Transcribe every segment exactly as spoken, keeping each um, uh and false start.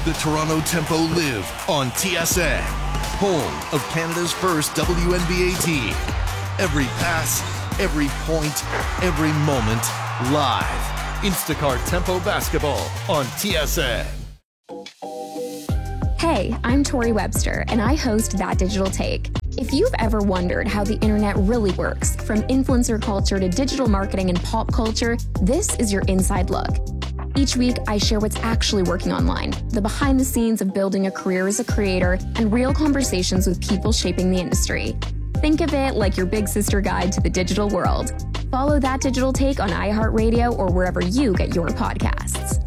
the Toronto Tempo live on T S N, home of Canada's first W N B A team. Every pass, every point, every moment, live. Instacart Tempo Basketball on T S N. Hey, I'm Tori Webster, and I host That Digital Take. If you've ever wondered how the internet really works, from influencer culture to digital marketing and pop culture, this is your inside look. Each week, I share what's actually working online, the behind the scenes of building a career as a creator, and real conversations with people shaping the industry. Think of it like your big sister guide to the digital world. Follow That Digital Take on iHeartRadio or wherever you get your podcasts.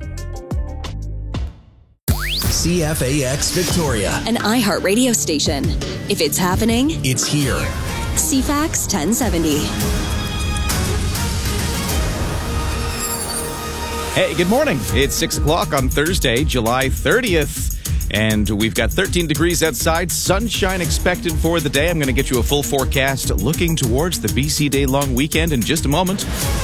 C F A X Victoria, an iHeartRadio station. If it's happening, it's here. C FAX ten seventy. Hey, good morning. It's six o'clock on Thursday, July thirtieth. And we've got thirteen degrees outside, sunshine expected for the day. I'm going to get you a full forecast looking towards the B C Day long weekend in just a moment.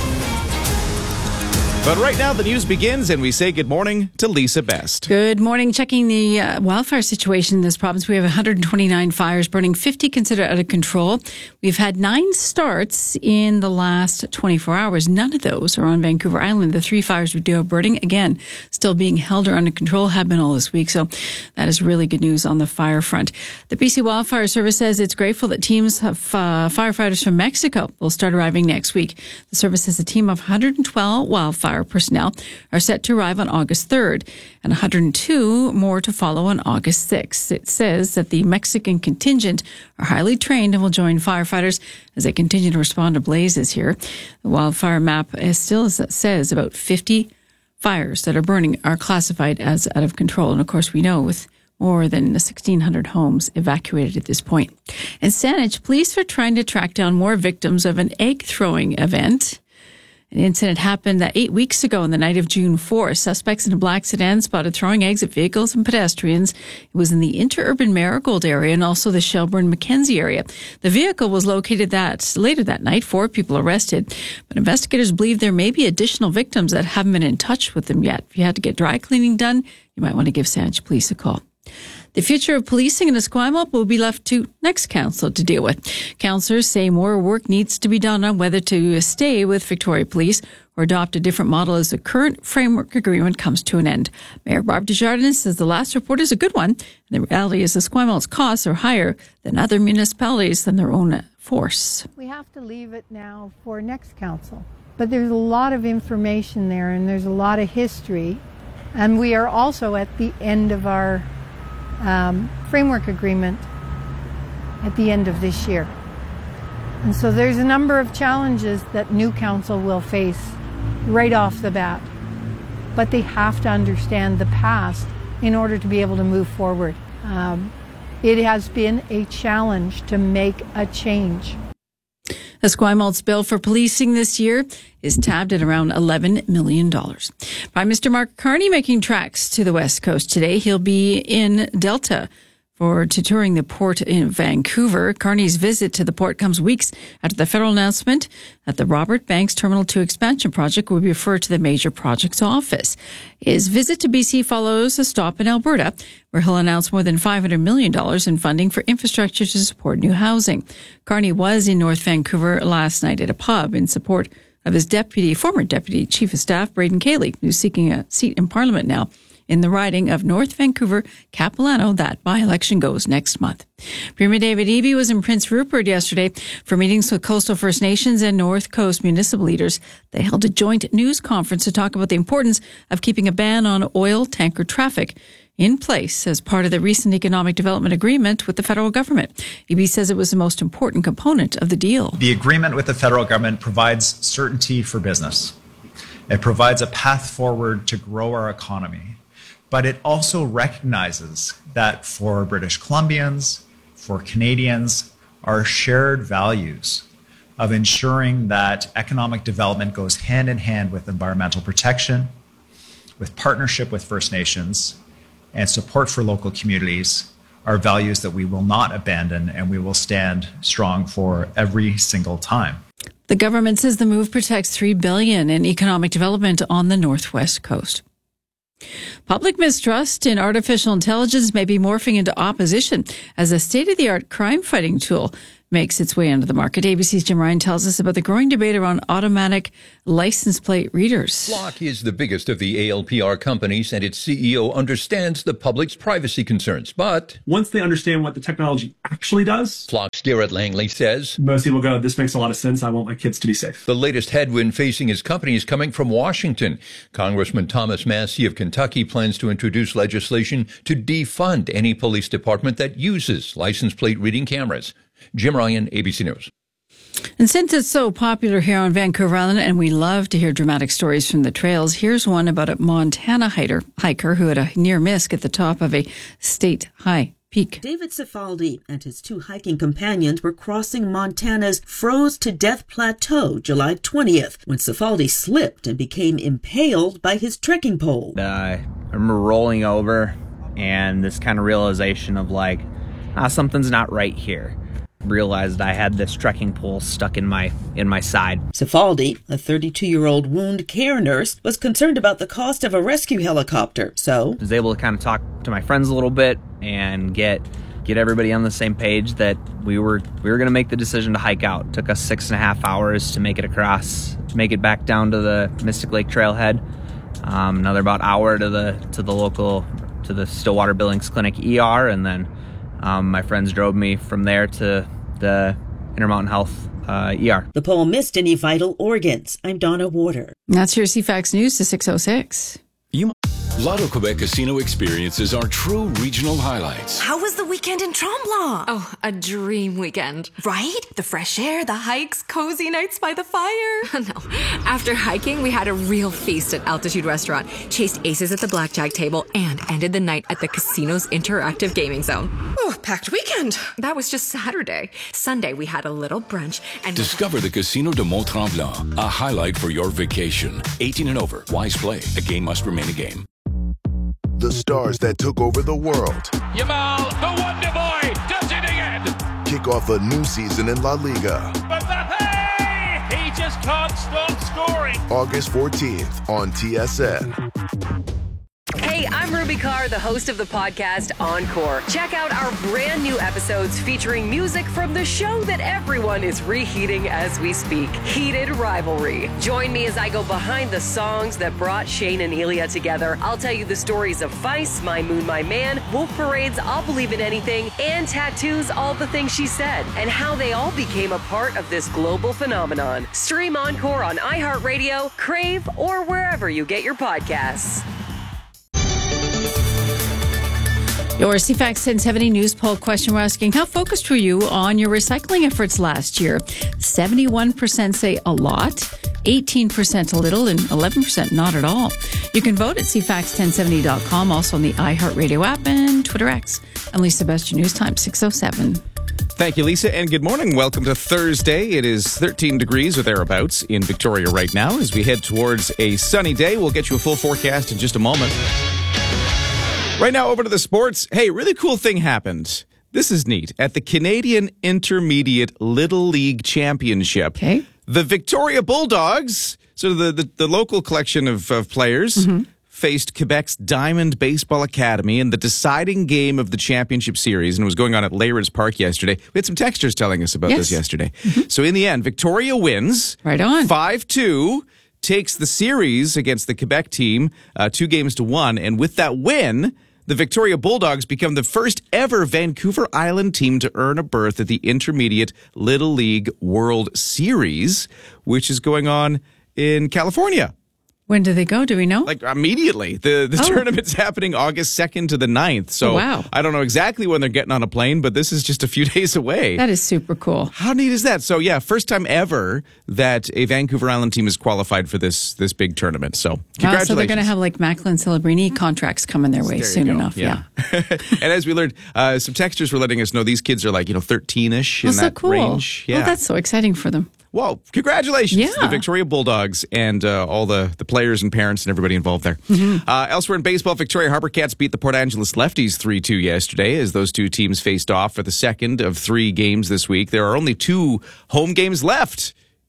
But right now, the news begins, and we say good morning to Lisa Best. Good morning. Checking the uh, wildfire situation in this province, we have one hundred twenty-nine fires burning, fifty considered out of control. We've had nine starts in the last twenty-four hours. None of those are on Vancouver Island. The three fires we do have burning, again, still being held or under control, have been all this week. So that is really good news on the fire front. The B C Wildfire Service says it's grateful that teams of uh, firefighters from Mexico will start arriving next week. The service has a team of one hundred twelve wildfire personnel are set to arrive on August third, and one hundred two more to follow on August sixth. It says that the Mexican contingent are highly trained and will join firefighters as they continue to respond to blazes here. The wildfire map is still says about fifty fires that are burning are classified as out of control. And of course, we know with more than sixteen hundred homes evacuated at this point. In Saanich, police are trying to track down more victims of an egg throwing event. An incident happened uh, eight weeks ago on the night of June fourth. Suspects in a black sedan spotted throwing eggs at vehicles and pedestrians. It was in the interurban Marigold area and also the Shelburne-Mackenzie area. The vehicle was located that later that night. Four people arrested. But investigators believe there may be additional victims that haven't been in touch with them yet. If you had to get dry cleaning done, you might want to give Saanich Police a call. The future of policing in Esquimalt will be left to next council to deal with. Councillors say more work needs to be done on whether to stay with Victoria Police or adopt a different model as the current framework agreement comes to an end. Mayor Barb Desjardins says the last report is a good one, and the reality is Esquimalt's costs are higher than other municipalities than their own force. We have to leave it now for next council. But there's a lot of information there, and there's a lot of history, and we are also at the end of our Um, framework agreement at the end of this year. And so there's a number of challenges that new council will face right off the bat. But they have to understand the past in order to be able to move forward. Um, it has been a challenge to make a change. Esquimalt's bill for policing this year is tabbed at around eleven million dollars. Prime Minister Mark Carney making tracks to the West Coast today. He'll be in Delta for to touring the port in Vancouver. Carney's visit to the port comes weeks after the federal announcement that the Robert Banks Terminal two expansion project will be referred to the Major Projects Office. His visit to B C follows a stop in Alberta, where he'll announce more than five hundred million dollars in funding for infrastructure to support new housing. Carney was in North Vancouver last night at a pub in support of his deputy, former deputy chief of staff, Braden Cayley, who's seeking a seat in Parliament now in the riding of North Vancouver-Capilano. That by-election goes next month. Premier David Eby was in Prince Rupert yesterday for meetings with coastal First Nations and North Coast municipal leaders. They held a joint news conference to talk about the importance of keeping a ban on oil tanker traffic in place as part of the recent economic development agreement with the federal government. Eby says it was the most important component of the deal. The agreement with the federal government provides certainty for business. It provides a path forward to grow our economy. But it also recognizes that for British Columbians, for Canadians, our shared values of ensuring that economic development goes hand in hand with environmental protection, with partnership with First Nations, and support for local communities are values that we will not abandon, and we will stand strong for every single time. The government says the move protects three billion dollars in economic development on the Northwest Coast. Public mistrust in artificial intelligence may be morphing into opposition as a state-of-the-art crime-fighting tool makes its way into the market. A B C's Jim Ryan tells us about the growing debate around automatic license plate readers. Flock is the biggest of the A L P R companies, and its C E O understands the public's privacy concerns. But once they understand what the technology actually does, Flock's Garrett Langley says, most people go, this makes a lot of sense. I want my kids to be safe. The latest headwind facing his company is coming from Washington. Congressman Thomas Massie of Kentucky plans to introduce legislation to defund any police department that uses license plate reading cameras. Jim Ryan, A B C News. And since it's so popular here on Vancouver Island, and we love to hear dramatic stories from the trails, here's one about a Montana hiker, hiker who had a near miss at the top of a state high peak. David Cifaldi and his two hiking companions were crossing Montana's froze-to-death plateau July twentieth when Cifaldi slipped and became impaled by his trekking pole. Uh, I remember rolling over and this kind of realization of like, ah, something's not right here. Realized I had this trekking pole stuck in my in my side. Cifaldi, a thirty-two-year-old wound care nurse, was concerned about the cost of a rescue helicopter, so I was able to kind of talk to my friends a little bit and get get everybody on the same page that we were we were going to make the decision to hike out. It took us six and a half hours to make it across, to make it back down to the Mystic Lake Trailhead. Um, another about hour to the to the local to the Stillwater Billings Clinic E R, and then um, my friends drove me from there to the Intermountain Health uh, E R. The pole missed any vital organs. I'm Donna Warder. That's your C FAX News to six oh six. You Lotto Quebec Casino experiences are true regional highlights. How was the weekend in Tremblant? Oh, a dream weekend. Right? The fresh air, the hikes, cozy nights by the fire. No. After hiking, we had a real feast at Altitude Restaurant, chased aces at the blackjack table, and ended the night at the casino's interactive gaming zone. Oh, packed weekend. That was just Saturday. Sunday, we had a little brunch and... Discover the Casino de Mont-Tremblant, a highlight for your vacation. eighteen and over. Wise play. A game must remain a game. The stars that took over the world. Yamal, the Wonder Boy, does it again. Kick off a new season in La Liga. Mbappe! He just can't stop scoring. August fourteenth on T S N. Hey, I'm Ruby Carr, the host of the podcast Encore. Check out our brand new episodes featuring music from the show that everyone is reheating as we speak, Heated Rivalry. Join me as I go behind the songs that brought Shane and Elia together. I'll tell you the stories of Feist, My Moon, My Man, Wolf Parade's I'll Believe in Anything, and Tattoo's All the Things She Said, and how they all became a part of this global phenomenon. Stream Encore on iHeartRadio, Crave, or wherever you get your podcasts. Your C FAX ten seventy news poll question we're asking, how focused were you on your recycling efforts last year? seventy-one percent say a lot, eighteen percent a little, and eleven percent not at all. You can vote at C FAX ten seventy dot com, also on the iHeartRadio app and Twitter X. I'm Lisa Best, your news time, six oh seven. Thank you, Lisa, and good morning. Welcome to Thursday. It is thirteen degrees or thereabouts in Victoria right now. As we head towards a sunny day, we'll get you a full forecast in just a moment. Right now, over to the sports. Hey, really cool thing happened. This is neat. At the Canadian Intermediate Little League Championship, okay. The Victoria Bulldogs, sort of the, the, the local collection of, of players, mm-hmm. faced Quebec's Diamond Baseball Academy in the deciding game of the championship series, and it was going on at Leyridge Park yesterday. We had some texters telling us about yes. this yesterday. Mm-hmm. So in the end, Victoria wins. Right on. five two, takes the series against the Quebec team, uh, two games to one, and with that win, the Victoria Bulldogs become the first ever Vancouver Island team to earn a berth at the Intermediate Little League World Series, which is going on in California. When do they go? Do we know? Like immediately. The the oh. tournament's happening August second to the ninth. So oh, wow. I don't know exactly when they're getting on a plane, but this is just a few days away. That is super cool. How neat is that? So yeah, first time ever that a Vancouver Island team is qualified for this this big tournament. So congratulations. Wow, so they're going to have like Macklin Celebrini contracts coming their way there soon enough. Yeah. yeah. And as we learned, uh, some texters were letting us know these kids are like, you know, thirteen-ish in oh, so that cool. range. Yeah. Well, that's so exciting for them. Well, congratulations yeah. to the Victoria Bulldogs and uh, all the, the players and parents and everybody involved there. Mm-hmm. Uh, elsewhere in baseball, Victoria Harbour Cats beat the Port Angeles Lefties three two yesterday as those two teams faced off for the second of three games this week. There are only two home games left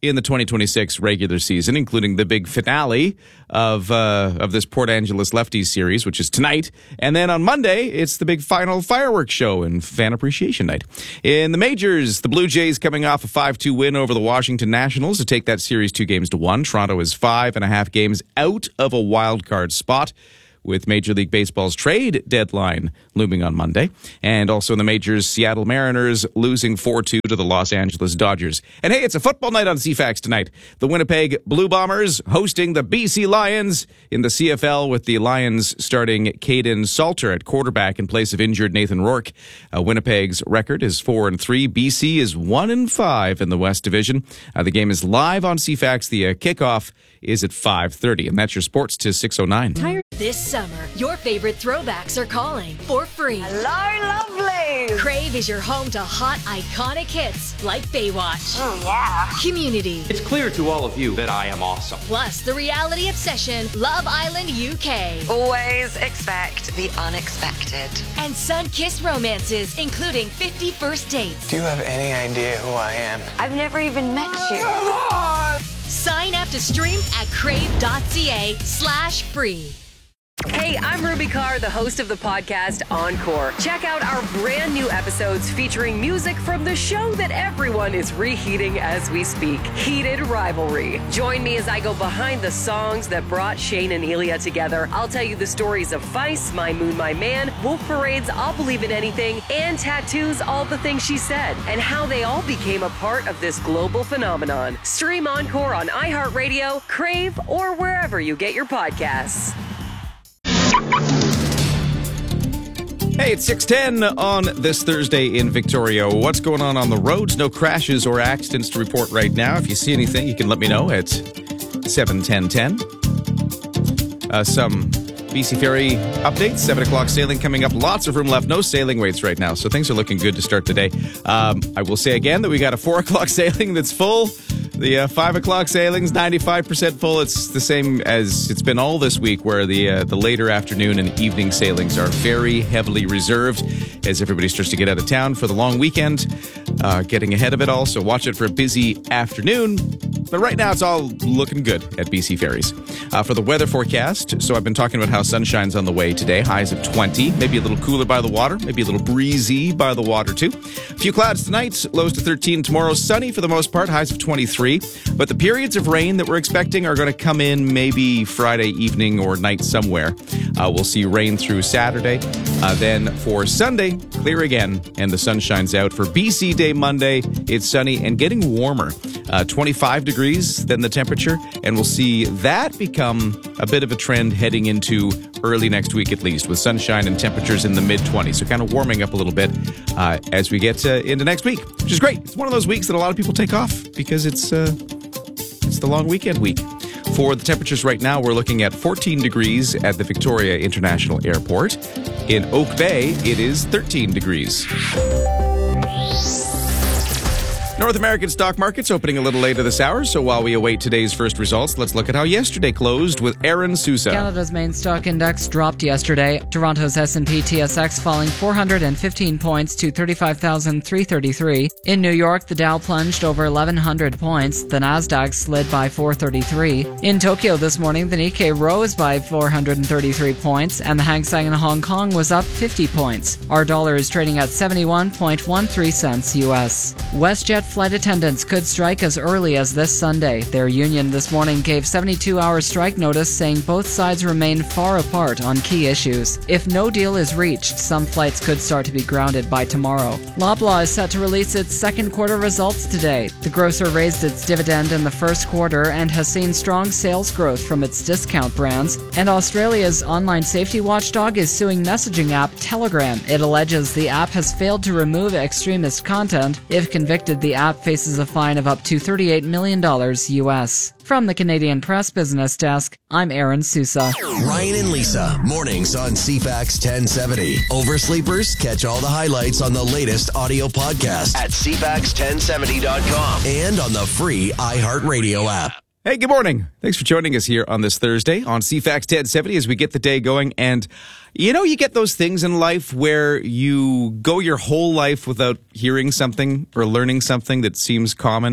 in the twenty twenty-six regular season, including the big finale of uh, of this Port Angeles Lefties series, which is tonight. And then on Monday, it's the big final fireworks show and fan appreciation night. In the majors, the Blue Jays coming off a five two win over the Washington Nationals to take that series two games to one. Toronto is five and a half games out of a wild card spot, with Major League Baseball's trade deadline looming on Monday. And also in the majors, Seattle Mariners losing four two to the Los Angeles Dodgers. And hey, it's a football night on C FAX tonight. The Winnipeg Blue Bombers hosting the B C Lions in the C F L, with the Lions starting Caden Salter at quarterback in place of injured Nathan Rourke. Uh, Winnipeg's record is four and three. B C is one and five in the West Division. Uh, the game is live on C FAX. The uh, kickoff is at five thirty. And that's your sports to six oh nine. This summer, your favorite throwbacks are calling for free. Hello, lovely! Crave is your home to hot, iconic hits like Baywatch. Oh, yeah. Community. It's clear to all of you that I am awesome. Plus, the reality obsession, Love Island U K. Always expect the unexpected. And sun-kissed romances, including fifty First Dates. Do you have any idea who I am? I've never even met you. Come on! Sign up to stream at crave.ca slash free. Hey, I'm Ruby Carr, the host of the podcast Encore. Check out our brand new episodes featuring music from the show that everyone is reheating as we speak, Heated Rivalry. Join me as I go behind the songs that brought Shane and Elia together. I'll tell you the stories of Feist, My Moon, My Man, Wolf Parade's I'll Believe in Anything, and Tattoo's All the Things She Said, and how they all became a part of this global phenomenon. Stream Encore on iHeartRadio, Crave, or wherever you get your podcasts. Hey, it's six ten on this Thursday in Victoria. What's going on on the roads? No crashes or accidents to report right now. If you see anything, you can let me know at seven ten ten. Uh, some B C Ferry updates. seven o'clock sailing coming up. Lots of room left. No sailing waits right now, so things are looking good to start today. Um, I will say again that we got a four o'clock sailing that's full. The uh, five o'clock sailing's ninety-five percent full. It's the same as it's been all this week, where the uh, the later afternoon and evening sailings are very heavily reserved as everybody starts to get out of town for the long weekend, uh, getting ahead of it all. So watch it for a busy afternoon. But right now, it's all looking good at B C Ferries. Uh, for the weather forecast, so I've been talking about how sunshine's on the way today. Highs of twenty, maybe a little cooler by the water, maybe a little breezy by the water too. A few clouds tonight, lows to thirteen. Tomorrow, sunny for the most part, highs of twenty-three. But the periods of rain that we're expecting are going to come in maybe Friday evening or night somewhere. Uh, we'll see rain through Saturday. Uh, then for Sunday, clear again, and the sun shines out. For B C Day Monday, it's sunny and getting warmer. Uh, twenty-five degrees then the temperature, and we'll see that become a bit of a trend heading into early next week at least, with sunshine and temperatures in the mid twenties. So kind of warming up a little bit uh, as we get uh, into next week, which is great. It's one of those weeks that a lot of people take off because it's uh, it's the long weekend week. For the temperatures right now, we're looking at fourteen degrees at the Victoria International Airport. In Oak Bay, it is thirteen degrees. North American stock markets opening a little later this hour, so while we await today's first results, let's look at how yesterday closed with Aaron Sousa. Canada's main stock index dropped yesterday. Toronto's S and P T S X falling four hundred fifteen points to thirty-five thousand three hundred thirty-three. In New York, the Dow plunged over eleven hundred points. The Nasdaq slid by four hundred thirty-three. In Tokyo this morning, the Nikkei rose by four hundred thirty-three points, and the Hang Seng in Hong Kong was up fifty points. Our dollar is trading at seventy-one point one three cents U S. WestJet flight attendants could strike as early as this Sunday. Their union this morning gave seventy-two hour strike notice, saying both sides remain far apart on key issues. If no deal is reached, some flights could start to be grounded by tomorrow. Loblaw is set to release its second quarter results today. The grocer raised its dividend in the first quarter and has seen strong sales growth from its discount brands. And Australia's online safety watchdog is suing messaging app Telegram. It alleges the app has failed to remove extremist content. If convicted, the app faces a fine of up to thirty-eight million dollars U S. From the Canadian Press Business Desk, I'm Aaron Sousa. Ryan and Lisa, mornings on C FAX ten seventy. Oversleepers, catch all the highlights on the latest audio podcast at C FAX ten seventy dot com and on the free iHeartRadio app. Hey, good morning. Thanks for joining us here on this Thursday on C FAX ten seventy as we get the day going. And, you know, you get those things in life where you go your whole life without hearing something or learning something that seems common, and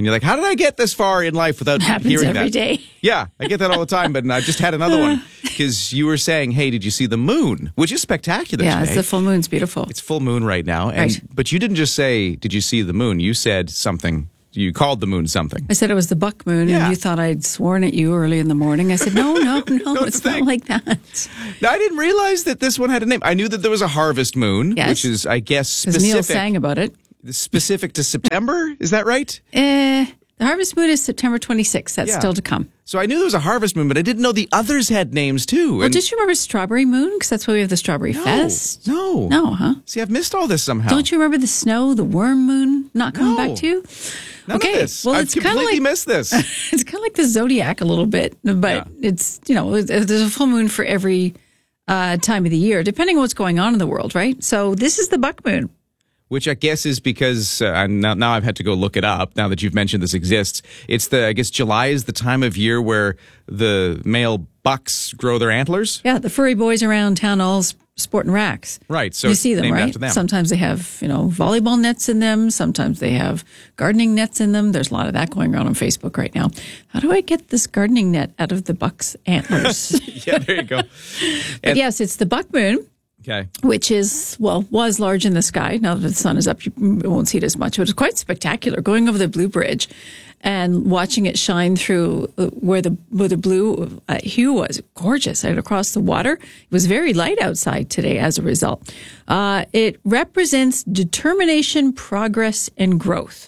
And you're like, how did I get this far in life without Happens hearing every that? day. Yeah, I get that all the time, but I just had another one because you were saying, hey, did you see the moon? Which is spectacular Yeah, today. it's the full moon's beautiful. It's full moon right now. And Right. But you didn't just say, did you see the moon? You said something. You called the moon something. I said it was the buck moon, Yeah. and you thought I'd sworn at you early in the morning. I said, no, no, no, No, it's it's a not thing. like that. Now, I didn't realize that this one had a name. I knew that there was a harvest moon, Yes. which is, I guess, Because Neil specific. sang about it. Specific to September. Is that right? Eh, the harvest moon is September twenty-sixth. That's Yeah. still to come. So I knew there was a harvest moon, but I didn't know the others had names too. Well, And- did you remember Strawberry Moon? Because that's why we have the Strawberry No, Fest. No. No, huh? See, I've missed all this somehow. Don't you remember the snow, the worm moon not coming No. back to you? None okay, of this. well, I've it's kind of completely like missed this. it's kind of like the zodiac a little bit, but it's you know there's a full moon for every uh, time of the year, depending on what's going on in the world, right? So this is the buck moon. Which I guess is because uh, I'm now, now I've had to go look it up. Now that you've mentioned this exists, it's the I guess July is the time of year where the male bucks grow their antlers. Yeah, the furry boys around town all s- sporting racks. Right. So you it's see them, named right? after them. Sometimes they have, you know, volleyball nets in them. Sometimes they have gardening nets in them. There's a lot of that going around on Facebook right now. How do I get this gardening net out of the buck's antlers? Yeah, there you go. But yes, it's the buck moon, Okay. which is, well, was large in the sky. Now that the sun is up, you won't see it as much. But it's quite spectacular going over the Blue Bridge and watching it shine through uh, where the where the blue uh, hue was. Gorgeous right across the water. It was very light outside today as a result. Uh, it represents determination, progress, and growth.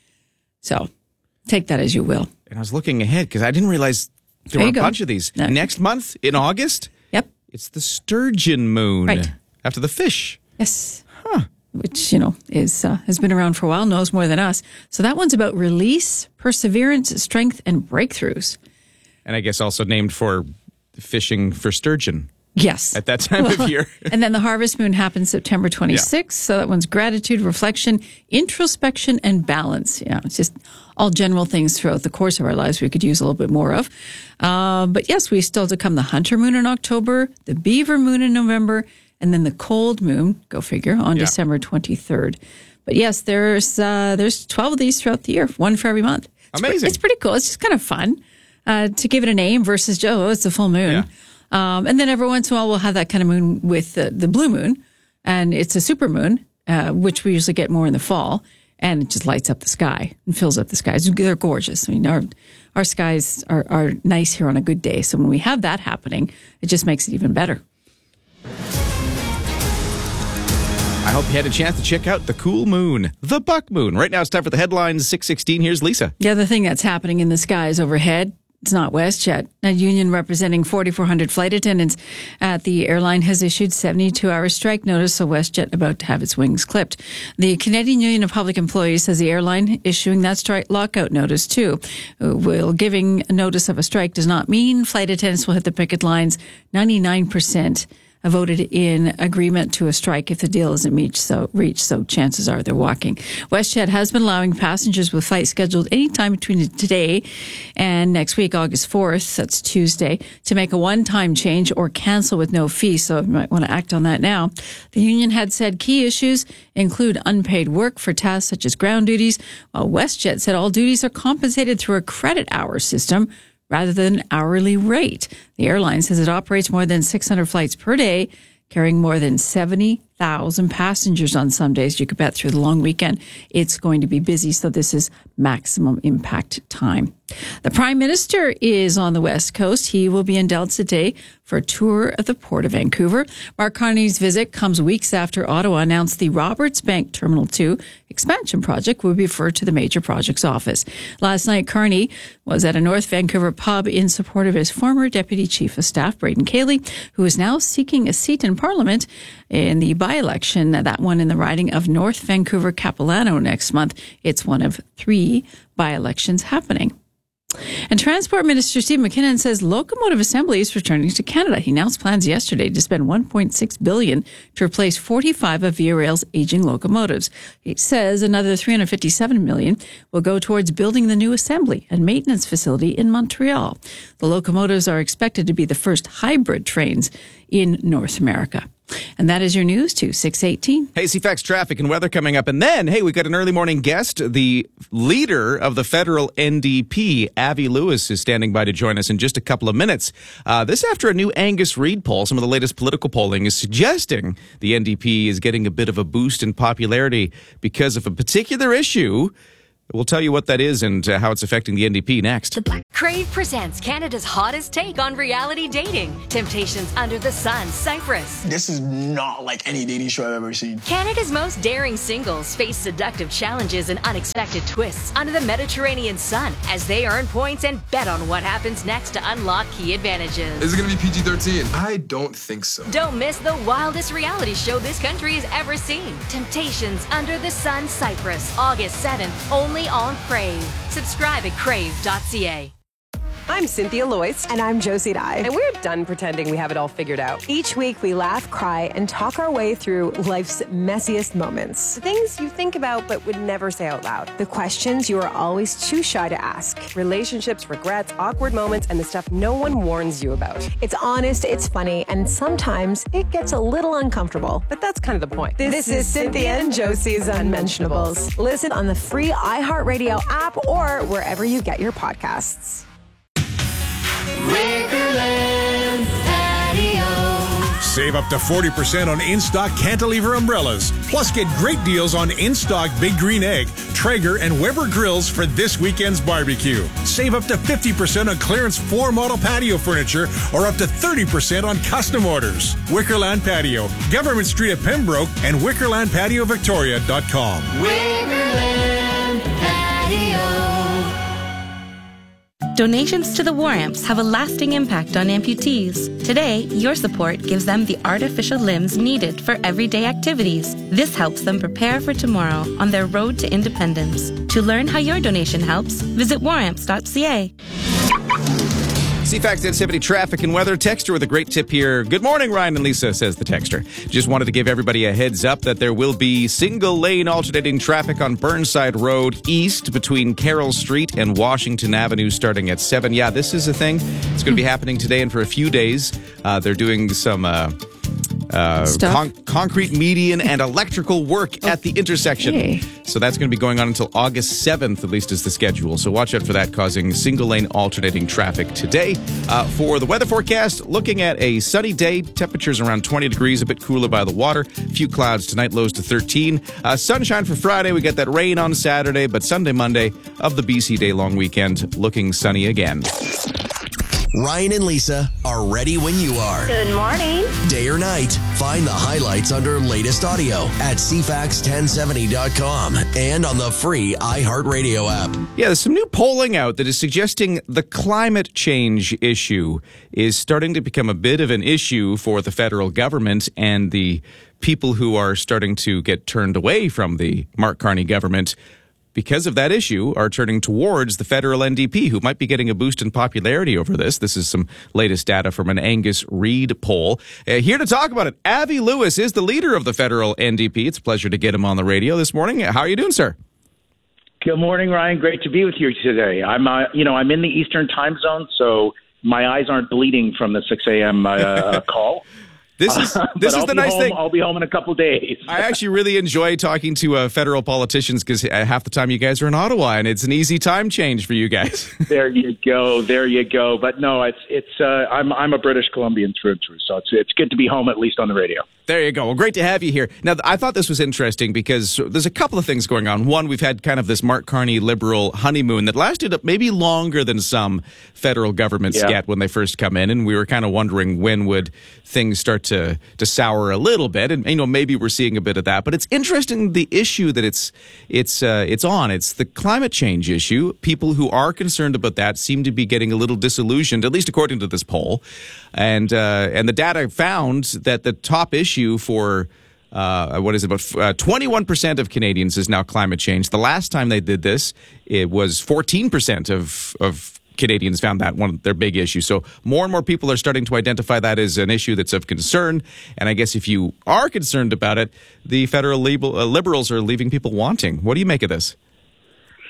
So take that as you will. And I was looking ahead because I didn't realize there, There were you a go. bunch of these. No. Next month in August, Yep. it's the sturgeon moon. Right. After the fish. Yes. Which, you know, is uh, has been around for a while, knows more than us. So that one's about release, perseverance, strength, and breakthroughs. And I guess also named for fishing for sturgeon. Yes. At that time Well, of year. And then the harvest moon happens September twenty-sixth. So that one's gratitude, reflection, introspection, and balance. Yeah, it's just all general things throughout the course of our lives we could use a little bit more of. Uh, but yes, we still to come the hunter moon in October, the beaver moon in November, and then the cold moon, go figure, on Yeah. December twenty-third. But yes, there's uh, there's twelve of these throughout the year, one for every month. It's pre- Amazing. it's pretty cool. It's just kind of fun uh, to give it a name versus, oh, it's a full moon. Um, and then every once in a while, we'll have that kind of moon with the, the blue moon, and it's a super moon, uh, which we usually get more in the fall, and it just lights up the sky and fills up the skies. They're gorgeous. I mean, our our skies are, are nice here on a good day. So when we have that happening, it just makes it even better. I hope you had a chance to check out the cool moon, the buck moon. Right now it's time for the headlines, six sixteen. Here's Lisa. The other thing that's happening in the skies overhead, it's not WestJet. A union representing forty-four hundred flight attendants at the airline has issued seventy-two hour strike notice, so WestJet about to have its wings clipped. The Canadian Union of Public Employees says the airline issuing that strike lockout notice too. While giving a notice of a strike does not mean flight attendants will hit the picket lines. ninety-nine percent voted in agreement to a strike if the deal isn't reached, so reached, so chances are they're walking. WestJet has been allowing passengers with flights scheduled anytime between today and next week, August fourth, that's Tuesday, to make a one-time change or cancel with no fee, so you might want to act on that now. The union had said key issues include unpaid work for tasks such as ground duties, while WestJet said all duties are compensated through a credit hour system rather than hourly rate. The airline says it operates more than six hundred flights per day, carrying more than seventy thousand passengers on some days. You could bet through the long weekend it's going to be busy, so this is maximum impact time. The Prime Minister is on the West Coast. He will be in Delta today for a tour of the Port of Vancouver. Mark Carney's visit comes weeks after Ottawa announced the Roberts Bank Terminal two expansion project will be referred to the Major Projects Office. Last night, Carney was at a North Vancouver pub in support of his former Deputy Chief of Staff, Braden Cayley, who is now seeking a seat in Parliament in the by-election, that one in the riding of North Vancouver-Capilano next month. It's one of three by-elections happening. And Transport Minister Steve McKinnon says locomotive assembly is returning to Canada. He announced plans yesterday to spend one point six billion dollars to replace forty-five of Via Rail's aging locomotives. He says another three hundred fifty-seven million dollars will go towards building the new assembly and maintenance facility in Montreal. The locomotives are expected to be the first hybrid trains in North America. And that is your news to six eighteen. Hey, C FAX traffic and weather coming up. And then, hey, we got an early morning guest. The leader of the federal N D P, Avi Lewis, is standing by to join us in just a couple of minutes. Uh, this after a new Angus Reid poll. Some of the latest political polling is suggesting the N D P is getting a bit of a boost in popularity because of a particular issue. We'll tell you what that is and uh, how it's affecting the N D P next. Crave presents Canada's hottest take on reality dating. Temptations Under the Sun, Cyprus. This is not like any dating show I've ever seen. Canada's most daring singles face seductive challenges and unexpected twists under the Mediterranean sun as they earn points and bet on what happens next to unlock key advantages. Is it going to be P G thirteen? I don't think so. Don't miss the wildest reality show this country has ever seen. Temptations Under the Sun, Cyprus, August seventh, only on Crave. Subscribe at crave dot c a. I'm Cynthia Loyce. And I'm Josie Dye. And we're done pretending we have it all figured out. Each week we laugh, cry, and talk our way through life's messiest moments. The things you think about but would never say out loud. The questions you are always too shy to ask. Relationships, regrets, awkward moments, and the stuff no one warns you about. It's honest, it's funny, and sometimes it gets a little uncomfortable. But that's kind of the point. This, this is Cynthia and Josie's Unmentionables. Listen on the free iHeartRadio app or wherever you get your podcasts. Wickerland Patio. Save up to forty percent on in-stock cantilever umbrellas. Plus, get great deals on in-stock Big Green Egg, Traeger, and Weber grills for this weekend's barbecue. Save up to fifty percent on clearance floor model patio furniture or up to thirty percent on custom orders. Wickerland Patio, Government Street at Pembroke, and wickerland patio victoria dot com. Wickerland Patio. Donations to the War Amps have a lasting impact on amputees. Today, your support gives them the artificial limbs needed for everyday activities. This helps them prepare for tomorrow on their road to independence. To learn how your donation helps, visit war amps dot c a. C FAX ten seventy traffic and weather. Texter with a great tip here. Good morning, Ryan and Lisa, says the texter. Just wanted to give everybody a heads up that there will be single lane alternating traffic on Burnside Road east between Carroll Street and Washington Avenue starting at seven. Yeah, this is a thing. It's going to be happening today and for a few days. Uh, they're doing some uh, uh, con- concrete median and electrical work at the intersection. Okay. So that's going to be going on until August seventh, at least is the schedule. So watch out for that, causing single lane alternating traffic today. Uh, for the weather forecast, looking at a sunny day, temperatures around twenty degrees, a bit cooler by the water. A few clouds tonight, lows to thirteen. Uh, sunshine for Friday. We get that rain on Saturday, but Sunday, Monday of the B C Day long weekend, looking sunny again. Ryan and Lisa are ready when you are. Good morning. Day or night, find the highlights under latest audio at c fax ten seventy dot com and on the free iHeartRadio app. Yeah, there's some new polling out that is suggesting the climate change issue is starting to become a bit of an issue for the federal government, and the people who are starting to get turned away from the Mark Carney government because of that issue are turning towards the federal N D P, who might be getting a boost in popularity over this. This is some latest data from an Angus Reid poll. Uh, here to talk about it, Avi Lewis is the leader of the federal N D P. It's a pleasure to get him on the radio this morning. How are you doing, sir? Good morning, Ryan. Great to be with you today. I'm, uh, you know, I'm in the Eastern time zone, so my eyes aren't bleeding from the six a.m. Uh, call. This is this is the nice home, thing. I'll be home in a couple days. I actually really enjoy talking to uh, federal politicians because half the time you guys are in Ottawa, and it's an easy time change for you guys. There you go. There you go. But no, it's it's. Uh, I'm I'm a British Columbian through and through, so it's it's good to be home at least on the radio. There you go. Well, great to have you here. Now, I thought this was interesting because there's a couple of things going on. One, we've had kind of this Mark Carney liberal honeymoon that lasted maybe longer than some federal governments Yeah. get when they first come in, and we were kind of wondering when would things start to to sour a little bit, and you know maybe we're seeing a bit of that. But it's interesting the issue that it's it's uh, it's on. It's the climate change issue. People who are concerned about that seem to be getting a little disillusioned, at least according to this poll, and uh, and the data found that the top issue for uh, what is it, about uh, twenty-one percent of Canadians is now climate change. The last time they did this, it was fourteen percent of of Canadians found that one of their big issues. So more and more people are starting to identify that as an issue that's of concern. And I guess if you are concerned about it, the federal liberal, uh, liberals are leaving people wanting. What do you make of this?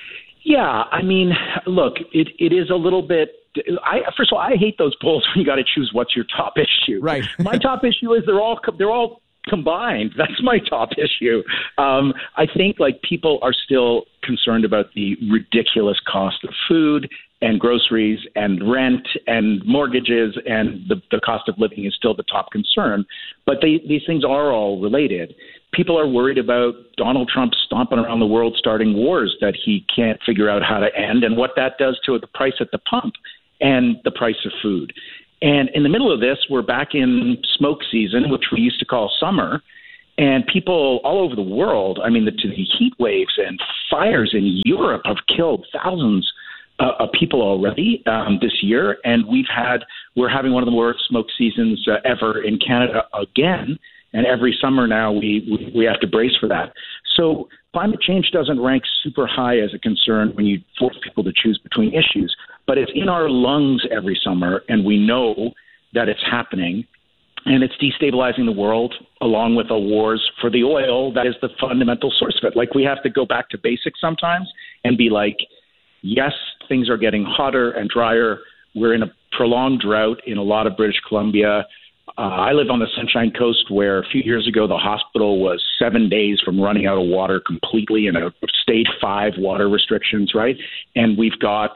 Yeah, I mean, look, it, it is a little bit. I first of all, I hate those polls when you got to choose what's your top issue. Right. My top issue is they're all they're all combined. That's my top issue. Um, I think like people are still concerned about the ridiculous cost of food and groceries and rent and mortgages, and the, the cost of living is still the top concern. But they, these things are all related. People are worried about Donald Trump stomping around the world starting wars that he can't figure out how to end, and what that does to the price at the pump and the price of food. And in the middle of this, we're back in smoke season, which we used to call summer, and people all over the world, I mean, the, the heat waves and fires in Europe have killed thousands uh, of people already um, this year, and we've had we're having one of the worst smoke seasons uh, ever in Canada again. And every summer now we, we we have to brace for that. So climate change doesn't rank super high as a concern when you force people to choose between issues, but it's in our lungs every summer, and we know that it's happening, and it's destabilizing the world along with the wars for the oil. That is the fundamental source of it. Like, we have to go back to basics sometimes and be like, yes, things are getting hotter and drier. We're in a prolonged drought in a lot of British Columbia. Uh, I live on the Sunshine Coast, where a few years ago the hospital was seven days from running out of water completely, in a stage five water restrictions, right? And we've got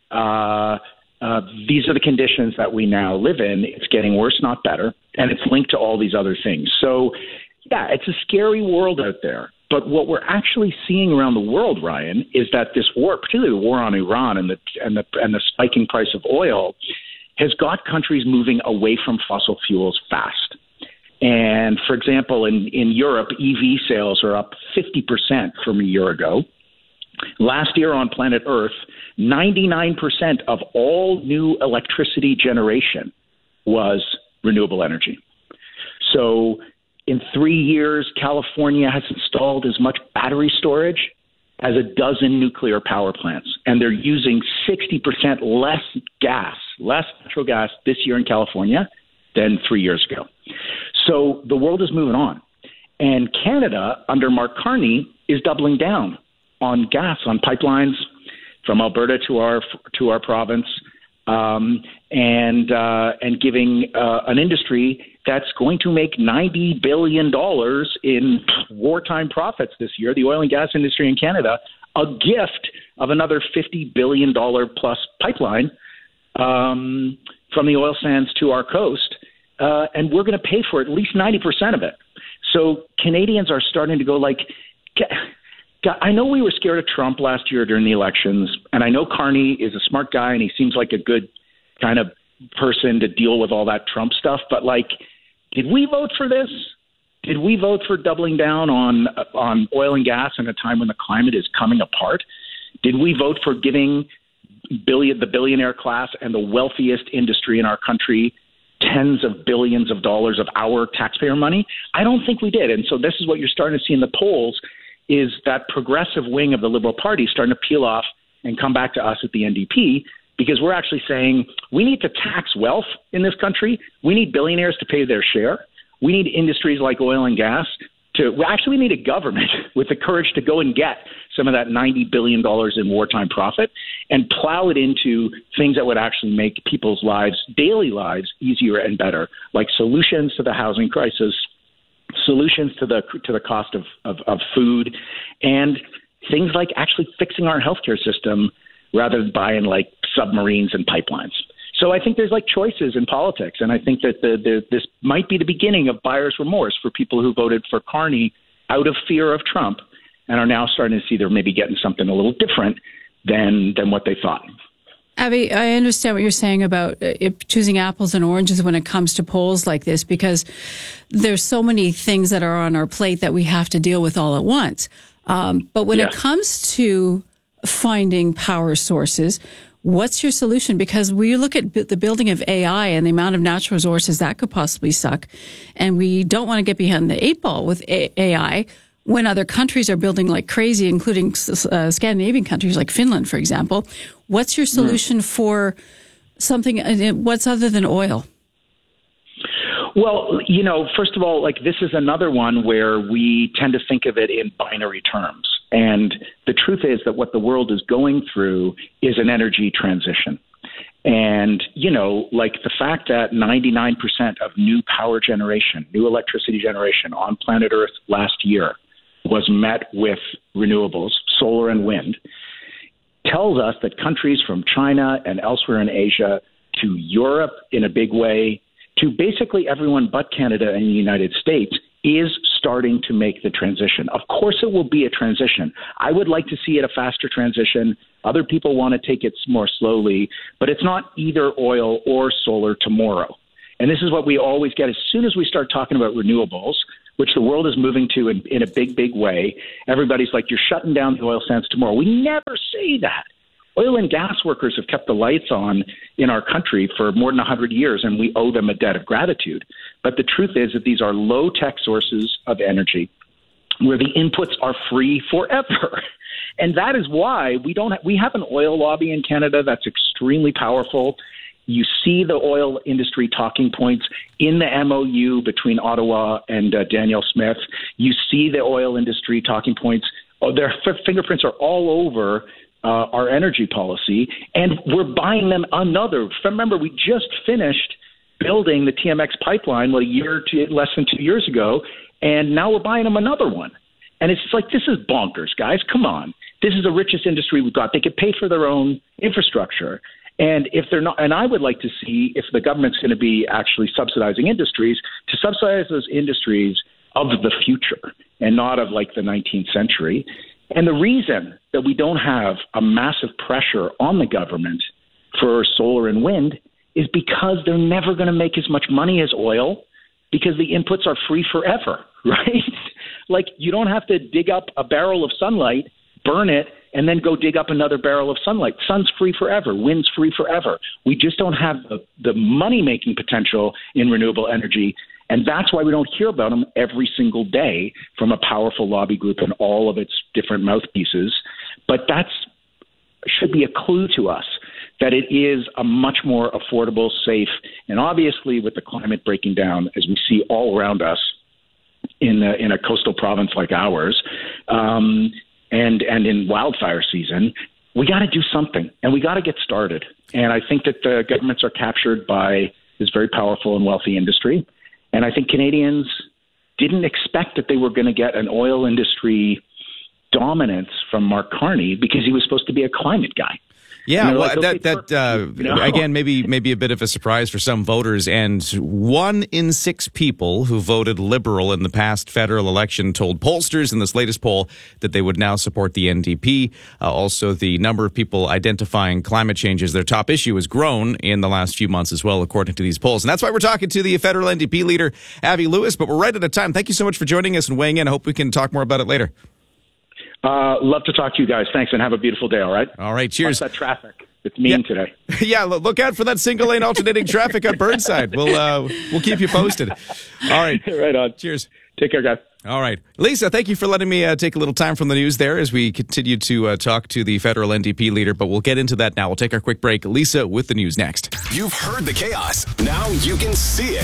uh, uh, these are the conditions that we now live in. It's getting worse, not better, and it's linked to all these other things. So, yeah, it's a scary world out there. But what we're actually seeing around the world, Ryan, is that this war, particularly the war on Iran and the and the and the spiking price of oil, has got countries moving away from fossil fuels fast. And, for example, in, in Europe, E V sales are up fifty percent from a year ago. Last year on planet Earth, ninety-nine percent of all new electricity generation was renewable energy. So in three years, California has installed as much battery storage as a dozen nuclear power plants, and they're using sixty percent less gas, less natural gas this year in California than three years ago. So the world is moving on. And Canada, under Mark Carney, is doubling down on gas, on pipelines from Alberta to our to our province, um, and uh, and giving uh, an industry that's going to make ninety billion dollars in wartime profits this year, the oil and gas industry in Canada, a gift of another fifty billion dollars plus pipeline um, from the oil sands to our coast. Uh, and we're going to pay for at least ninety percent of it. So Canadians are starting to go like, I know we were scared of Trump last year during the elections, and I know Carney is a smart guy and he seems like a good kind of person to deal with all that Trump stuff. But like, did we vote for this? Did we vote for doubling down on on oil and gas in a time when the climate is coming apart? Did we vote for giving billion the billionaire class and the wealthiest industry in our country tens of billions of dollars of our taxpayer money? I don't think we did. And so this is what you're starting to see in the polls, is that progressive wing of the Liberal Party starting to peel off and come back to us at the N D P, because we're actually saying we need to tax wealth in this country. We need billionaires to pay their share. We need industries like oil and gas to well, – actually, we need a government with the courage to go and get some of that ninety billion dollars in wartime profit and plow it into things that would actually make people's lives, daily lives, easier and better, like solutions to the housing crisis, solutions to the to the cost of, of, of food, and things like actually fixing our healthcare system rather than buying like submarines and pipelines. So I think there's like choices in politics, and I think that the, the, this might be the beginning of buyer's remorse for people who voted for Carney out of fear of Trump and are now starting to see they're maybe getting something a little different than than what they thought. Abby, I understand what you're saying about uh, choosing apples and oranges when it comes to polls like this, because there's so many things that are on our plate that we have to deal with all at once. Um, but when yeah. it comes to finding power sources, what's your solution? Because we look at the building of A I and the amount of natural resources that could possibly suck, and we don't want to get behind the eight ball with A I when other countries are building like crazy, including uh, Scandinavian countries like Finland, for example. What's your solution mm. for something, what's other than oil? Well, you know, first of all, like this is another one where we tend to think of it in binary terms. And the truth is that what the world is going through is an energy transition. And, you know, like the fact that ninety-nine percent of new power generation, new electricity generation on planet Earth last year was met with renewables, solar and wind, tells us that countries from China and elsewhere in Asia to Europe in a big way, to basically everyone but Canada and the United States, is starting to make the transition. Of course, it will be a transition. I would like to see it a faster transition. Other people want to take it more slowly, but it's not either oil or solar tomorrow. And this is what we always get. As soon as we start talking about renewables, which the world is moving to in, in a big, big way, everybody's like, you're shutting down the oil sands tomorrow. We never say that. Oil and gas workers have kept the lights on in our country for more than one hundred years, and we owe them a debt of gratitude. But the truth is that these are low-tech sources of energy where the inputs are free forever. And that is why we don't ha- we have an oil lobby in Canada that's extremely powerful. You see the oil industry talking points in the M O U between Ottawa and uh, Danielle Smith. You see the oil industry talking points. Oh, their f- fingerprints are all over Uh, our energy policy, and we're buying them another. Remember, we just finished building the T M X pipeline what, a year to less than two years ago, and now we're buying them another one. And it's like, this is bonkers, guys. Come on. This is the richest industry we've got. They could pay for their own infrastructure. And if they're not, and I would like to see if the government's going to be actually subsidizing industries, to subsidize those industries of the future and not of like the nineteenth century. And the reason that we don't have a massive pressure on the government for solar and wind is because they're never going to make as much money as oil, because the inputs are free forever, right? Like, you don't have to dig up a barrel of sunlight, burn it, and then go dig up another barrel of sunlight. Sun's free forever. Wind's free forever. We just don't have the, the money-making potential in renewable energy. And that's why we don't hear about them every single day from a powerful lobby group and all of its different mouthpieces. But that should be a clue to us that it is a much more affordable, safe, and obviously with the climate breaking down, as we see all around us in a, in a coastal province like ours, um, and and in wildfire season, we got to do something, and we got to get started. And I think that the governments are captured by this very powerful and wealthy industry. And I think Canadians didn't expect that they were going to get an oil industry dominance from Mark Carney because he was supposed to be a climate guy. Yeah, well, like, okay, that that uh, no. again, maybe maybe a bit of a surprise for some voters. And one in six people who voted Liberal in the past federal election told pollsters in this latest poll that they would now support the N D P. Uh, also, the number of people identifying climate change as their top issue has grown in the last few months as well, according to these polls. And that's why we're talking to the federal N D P leader, Avi Lewis. But we're right at a time. Thank you so much for joining us and weighing in. I hope we can talk more about it later. Uh, love to talk to you guys. Thanks, and have a beautiful day, all right? All right, cheers. Watch that traffic. It's mean yeah. today. Yeah, look out for that single-lane alternating traffic on Burnside. We'll uh, we'll keep you posted. All right. Right on. Cheers. Take care, guys. All right. Lisa, thank you for letting me uh, take a little time from the news there as we continue to uh, talk to the federal N D P leader, but we'll get into that now. We'll take our quick break. Lisa with the news next. You've heard the chaos. Now you can see it.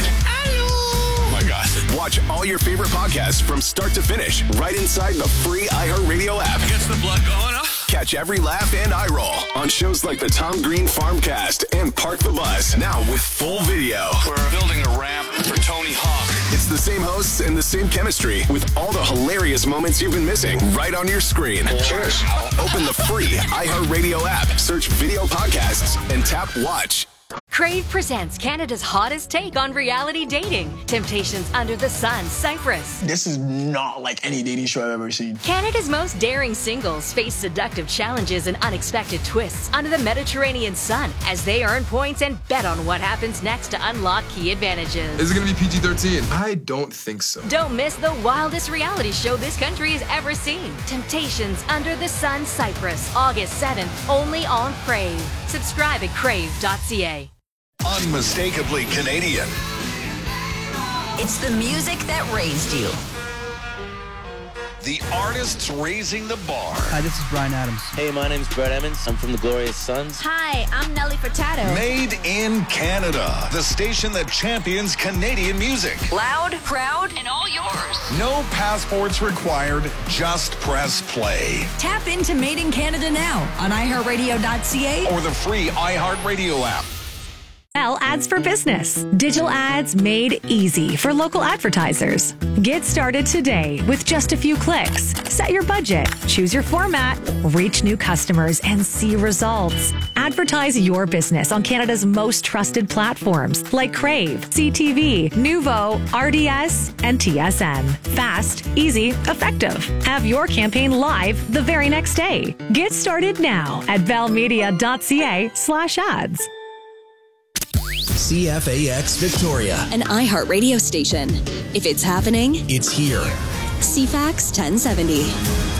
Oh my God. Watch all your favorite podcasts from start to finish right inside the free iHeartRadio app. Gets the blood going, huh? Catch every laugh and eye roll on shows like the Tom Green Farmcast and Park the Bus. Now with full video. We're building a ramp for Tony Hawk. It's the same hosts and the same chemistry with all the hilarious moments you've been missing right on your screen. Cheers. Open the free iHeartRadio app, search video podcasts, and tap watch. Crave presents Canada's hottest take on reality dating. Temptations Under the Sun, Cyprus. This is not like any dating show I've ever seen. Canada's most daring singles face seductive challenges and unexpected twists under the Mediterranean sun as they earn points and bet on what happens next to unlock key advantages. Is it going to be P G thirteen? I don't think so. Don't miss the wildest reality show this country has ever seen. Temptations Under the Sun, Cyprus. August seventh, only on Crave. Subscribe at crave dot c a. Unmistakably Canadian. It's the music that raised you. The artists raising the bar. Hi, this is Bryan Adams. Hey, my name's Brett Emmons. I'm from the Glorious Sons. Hi, I'm Nelly Furtado. Made in Canada. The station that champions Canadian music. Loud, proud, and all yours. No passports required. Just press play. Tap into Made in Canada now on i heart radio dot c a Or the free iHeartRadio app. Bell Ads for Business. Digital ads made easy for local advertisers. Get started today with just a few clicks. Set your budget, choose your format, reach new customers, and see results. Advertise your business on Canada's most trusted platforms like Crave, C T V, Nuvo, R D S, and T S N. Fast, easy, effective. Have your campaign live the very next day. Get started now at bell media dot c a slash ads. C F A X Victoria. An iHeart radio station. If it's happening, it's here. C FAX ten seventy.